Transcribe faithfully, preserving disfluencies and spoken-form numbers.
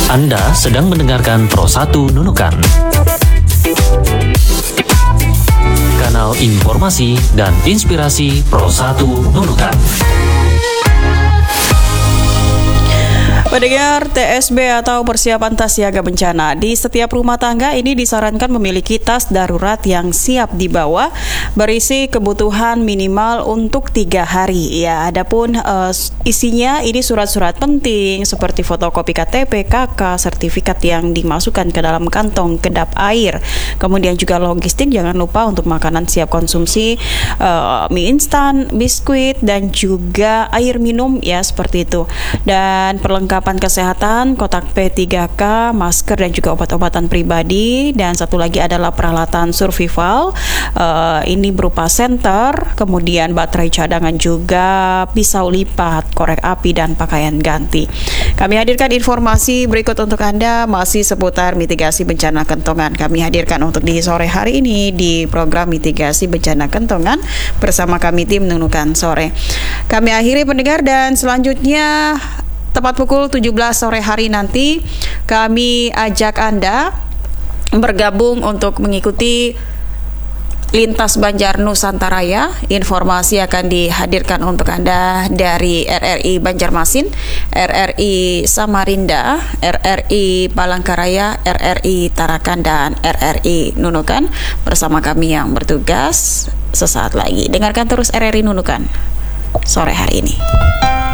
Anda sedang mendengarkan Pro satu Nunukan, kanal informasi dan inspirasi Pro satu Nunukan. Pendengar T S B atau persiapan tas siaga bencana, di setiap rumah tangga ini disarankan memiliki tas darurat yang siap dibawa, berisi kebutuhan minimal untuk tiga hari. Ya, adapun uh, isinya ini surat-surat penting seperti fotokopi K T P, K K, sertifikat yang dimasukkan ke dalam kantong kedap air. Kemudian juga logistik, jangan lupa untuk makanan siap konsumsi, uh, mie instan, biskuit, dan juga air minum ya seperti itu. Dan perlengkapan kesehatan, kotak P tiga K, masker, dan juga obat-obatan pribadi. Dan satu lagi adalah peralatan survival, uh, ini berupa senter, kemudian baterai cadangan, juga pisau lipat, korek api, dan pakaian ganti. Kami hadirkan informasi berikut untuk Anda, masih seputar mitigasi bencana kentongan. Kami hadirkan untuk di sore hari ini di program mitigasi bencana kentongan bersama kami tim Nunukan Sore. Kami akhiri pendengar, dan selanjutnya tepat pukul tujuh belas sore hari nanti kami ajak Anda bergabung untuk mengikuti Lintas Banjar Nusantaraya. Informasi akan dihadirkan untuk Anda dari R R I Banjarmasin, R R I Samarinda, R R I Palangkaraya, R R I Tarakan, dan R R I Nunukan bersama kami yang bertugas sesaat lagi. Dengarkan terus R R I Nunukan sore hari ini.